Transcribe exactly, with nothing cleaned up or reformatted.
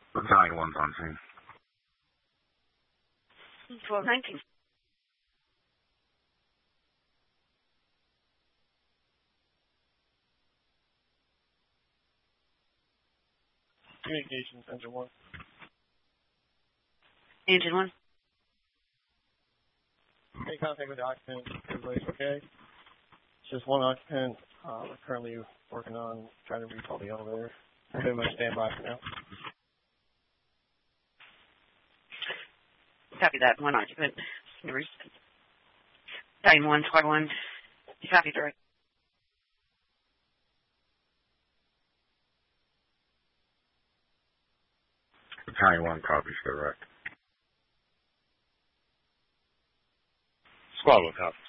Battalion one's on scene. twelve nineteen. Communications, engine one. Engine one. Any contact with the occupant, everybody's okay. It's just one occupant. Uh, we're currently working on trying to recall the elevator. Everybody stand by for now. Copy that. One occupant. Battalion one, squad one. Copy, direct. Battalion one copies, direct. Squad one copies.